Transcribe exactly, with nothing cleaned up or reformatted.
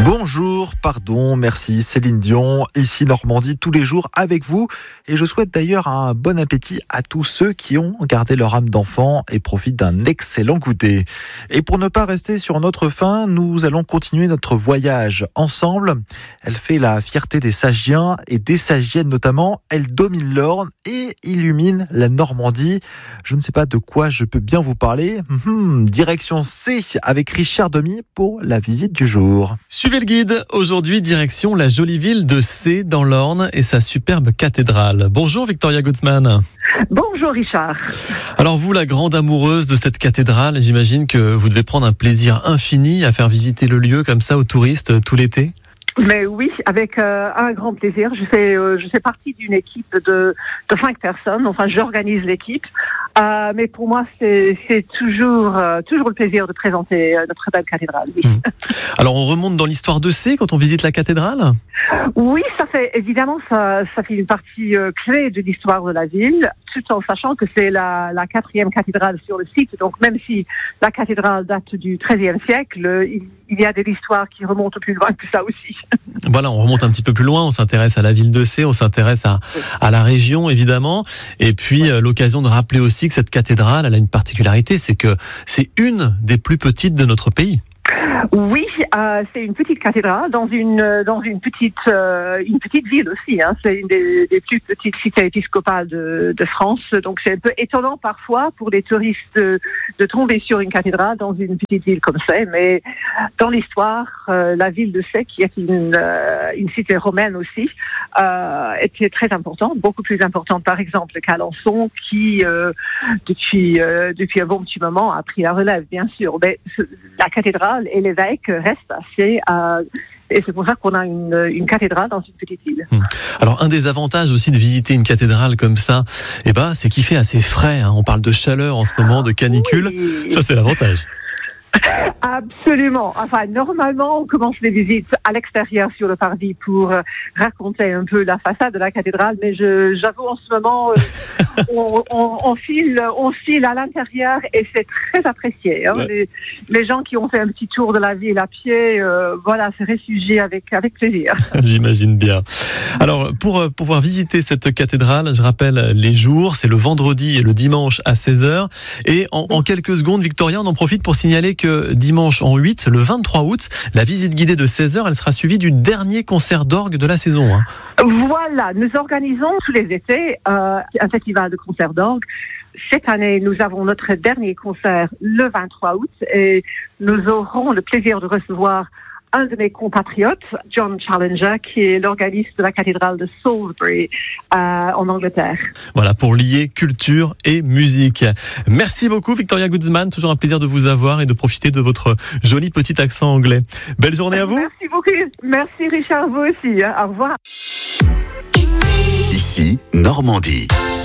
Bonjour, pardon, merci Céline Dion, ici Normandie tous les jours avec vous et je souhaite d'ailleurs un bon appétit à tous ceux qui ont gardé leur âme d'enfant et profitent d'un excellent goûter. Et pour ne pas rester sur notre faim, nous allons continuer notre voyage ensemble. Elle fait la fierté des Sagiens et des Sagiennes notamment, elle domine l'Orne et illumine la Normandie. Je ne sais pas de quoi je peux bien vous parler. Hum, direction C avec Richard Demy pour la visite du jour. Suivez le guide. Aujourd'hui, direction la jolie ville de C dans l'Orne et sa superbe cathédrale. Bonjour Victoria Gutzmann. Bonjour Richard. Alors vous, la grande amoureuse de cette cathédrale, j'imagine que vous devez prendre un plaisir infini à faire visiter le lieu comme ça aux touristes tout l'été. Mais oui, avec euh, un grand plaisir. Je fais, euh, je fais partie d'une équipe de, de cinq personnes. Enfin, j'organise l'équipe. Euh, mais pour moi, c'est, c'est toujours, euh, toujours le plaisir de présenter euh, notre belle cathédrale. Oui. Mmh. Alors, on remonte dans l'histoire de C quand on visite la cathédrale ? Oui, ça fait évidemment ça, ça fait une partie euh, clé de l'histoire de la ville, tout en sachant que c'est la, la quatrième cathédrale sur le site. Donc, même si la cathédrale date du treizième siècle, il, il y a de l'histoire qui remonte plus loin que ça aussi. Voilà, on remonte un petit peu plus loin, on s'intéresse à la ville de C, on s'intéresse à, à la région évidemment, et puis euh, l'occasion de rappeler aussi que cette cathédrale, elle a une particularité, c'est que c'est une des plus petites de notre pays. Oui, euh, c'est une petite cathédrale dans une dans une petite euh, une petite ville aussi. Hein. C'est une des, des plus petites cités épiscopales de, de France. Donc c'est un peu étonnant parfois pour les touristes de, de tomber sur une cathédrale dans une petite ville comme ça. Mais dans l'histoire, euh, la ville de C, qui est une euh, une cité romaine aussi, euh, était très importante, beaucoup plus importante par exemple qu'Alençon, qui euh, depuis euh, depuis un bon petit moment a pris la relève, bien sûr. Mais la cathédrale et l'évêque restent assez... Euh, et c'est pour ça qu'on a une, une cathédrale dans une petite île. Alors, un des avantages aussi de visiter une cathédrale comme ça, eh ben, c'est qu'il fait assez frais. Hein. On parle de chaleur en ce moment, de canicule. Oui. Ça, c'est l'avantage. Absolument. Enfin, normalement, on commence les visites à l'extérieur sur le parvis pour euh, raconter un peu la façade de la cathédrale, mais je, j'avoue en ce moment, euh, on, on, on file, on file à l'intérieur et c'est très apprécié. Hein. Ouais. Les, les gens qui ont fait un petit tour de la ville à pied, euh, voilà, se réfugient avec avec plaisir. J'imagine bien. Alors, pour euh, pouvoir visiter cette cathédrale, je rappelle les jours, c'est le vendredi et le dimanche à seize heures. Et en, en quelques secondes, Victoria, on en profite pour signaler que dimanche en huit, le vingt-trois août, la visite guidée de seize heures, elle sera suivie du dernier concert d'orgue de la saison. Hein. Voilà, nous organisons tous les étés euh, un festival de concerts d'orgue. Cette année, nous avons notre dernier concert le vingt-trois août et nous aurons le plaisir de recevoir un de mes compatriotes, John Challenger, qui est l'organiste de la cathédrale de Salisbury euh, en Angleterre. Voilà, pour lier culture et musique. Merci beaucoup Victoria Gutzmann, toujours un plaisir de vous avoir et de profiter de votre joli petit accent anglais. Belle journée à vous. Merci beaucoup. Merci Richard, vous aussi. Hein. Au revoir. Ici, Normandie.